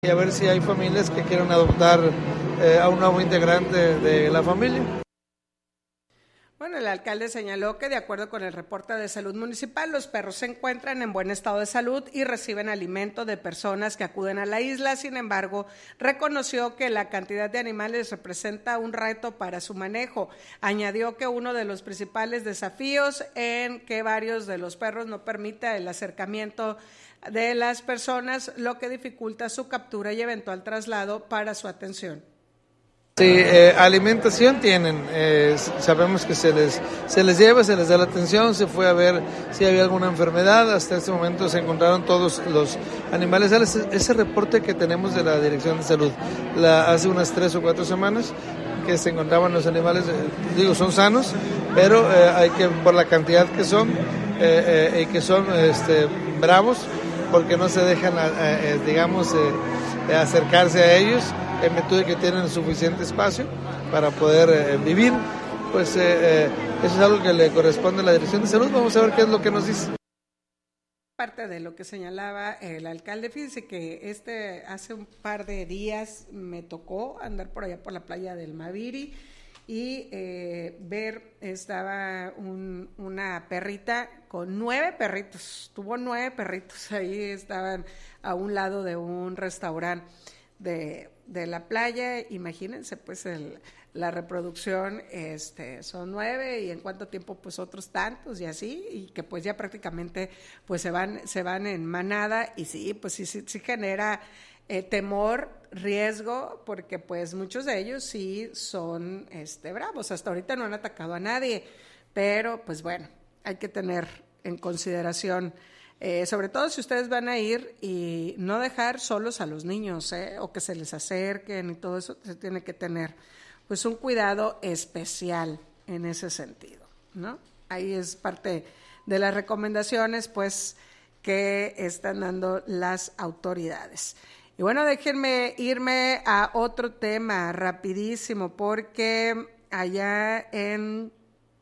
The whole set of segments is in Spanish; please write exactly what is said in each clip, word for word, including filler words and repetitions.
y a ver si hay familias que quieren adoptar eh, a un nuevo integrante de la familia. Bueno, el alcalde señaló que de acuerdo con el reporte de salud municipal, los perros se encuentran en buen estado de salud y reciben alimento de personas que acuden a la isla. Sin embargo, reconoció que la cantidad de animales representa un reto para su manejo. Añadió que uno de los principales desafíos en que varios de los perros no permita el acercamiento de las personas, lo que dificulta su captura y eventual traslado para su atención. Sí, eh, alimentación tienen, eh, sabemos que se les, se les lleva, se les da la atención, se fue a ver si había alguna enfermedad, hasta este momento se encontraron todos los animales, ese, ese reporte que tenemos de la Dirección de Salud, la, hace unas tres o cuatro semanas que se encontraban los animales, eh, digo, son sanos, pero eh, hay que, por la cantidad que son, eh, eh, y que son este, bravos, porque no se dejan, eh, digamos, eh, acercarse a ellos, en virtud de que tienen suficiente espacio para poder eh, vivir, pues eh, eh, eso es algo que le corresponde a la Dirección de Salud. Vamos a ver qué es lo que nos dice. Parte de lo que señalaba el alcalde, fíjense que este hace un par de días me tocó andar por allá por la playa del Maviri y eh, ver, estaba un, una perrita con nueve perritos, tuvo nueve perritos, ahí estaban a un lado de un restaurante de, de la playa. Imagínense pues el, la reproducción, este, son nueve y en cuánto tiempo pues otros tantos y así, y que pues ya prácticamente pues se van, se van en manada y sí, pues sí, sí, sí genera eh, temor, riesgo, porque pues muchos de ellos sí son este, bravos, hasta ahorita no han atacado a nadie, pero pues bueno, hay que tener en consideración, eh, sobre todo si ustedes van a ir y no dejar solos a los niños, eh, o que se les acerquen y todo eso, se tiene que tener pues un cuidado especial en ese sentido, ¿no? Ahí es parte de las recomendaciones pues que están dando las autoridades. Y bueno, déjenme irme a otro tema rapidísimo, porque allá en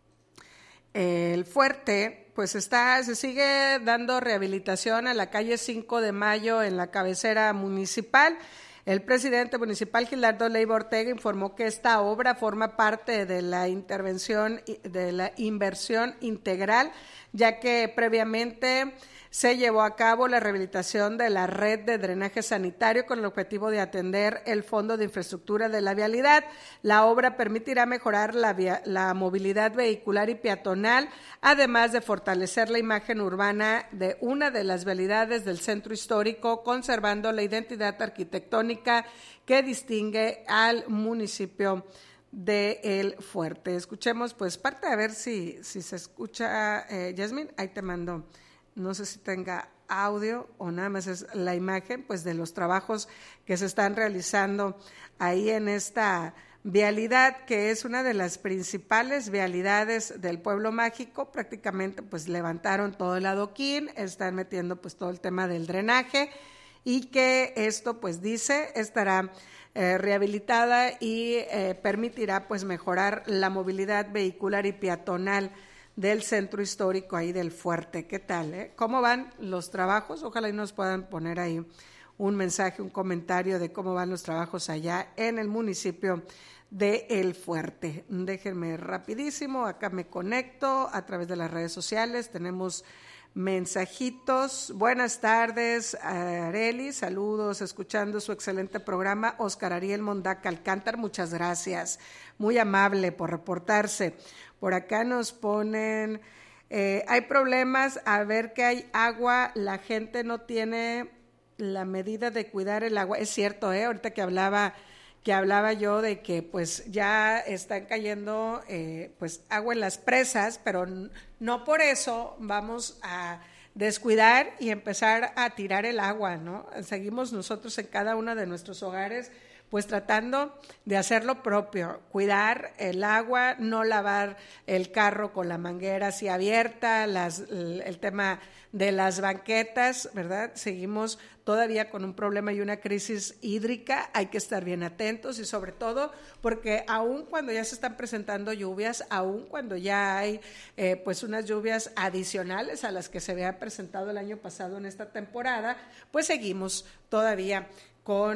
El Fuerte, pues está, se sigue dando rehabilitación a la calle cinco de mayo en la cabecera municipal. El presidente municipal, Gilardo Leiva Ortega, informó que esta obra forma parte de la intervención, de la inversión integral, ya que previamente se llevó a cabo la rehabilitación de la red de drenaje sanitario con el objetivo de atender el Fondo de Infraestructura de la Vialidad. La obra permitirá mejorar la, via- la movilidad vehicular y peatonal, además de fortalecer la imagen urbana de una de las vialidades del centro histórico, conservando la identidad arquitectónica que distingue al municipio de El Fuerte. Escuchemos pues parte, a ver si, si se escucha, eh, Yasmín, ahí te mando. No sé si tenga audio o nada más es la imagen pues de los trabajos que se están realizando ahí en esta vialidad, que es una de las principales vialidades del pueblo mágico. Prácticamente pues levantaron todo el adoquín, están metiendo pues todo el tema del drenaje, y que esto pues dice estará eh, rehabilitada y eh, permitirá pues mejorar la movilidad vehicular y peatonal del centro histórico ahí del Fuerte. ¿Qué tal? Eh? ¿Cómo van los trabajos? Ojalá y nos puedan poner ahí un mensaje, un comentario de cómo van los trabajos allá en el municipio de El Fuerte. Déjenme rapidísimo, acá me conecto a través de las redes sociales, tenemos mensajitos. Buenas tardes, Areli, saludos, escuchando su excelente programa. Oscar Ariel Mondaca Alcántar, muchas gracias, muy amable por reportarse. Por acá nos ponen, eh, hay problemas, a ver que hay agua, la gente no tiene la medida de cuidar el agua. Es cierto, ¿eh? Ahorita que hablaba, que hablaba yo de que pues ya están cayendo eh, pues agua en las presas, pero no por eso vamos a descuidar y empezar a tirar el agua, ¿no? Seguimos nosotros en cada uno de nuestros hogares pues tratando de hacer lo propio, cuidar el agua, no lavar el carro con la manguera así abierta, las, el, el tema de las banquetas, ¿verdad? Seguimos todavía con un problema y una crisis hídrica, hay que estar bien atentos, y sobre todo porque aun cuando ya se están presentando lluvias, aun cuando ya hay eh, pues unas lluvias adicionales a las que se había presentado el año pasado en esta temporada, pues seguimos todavía con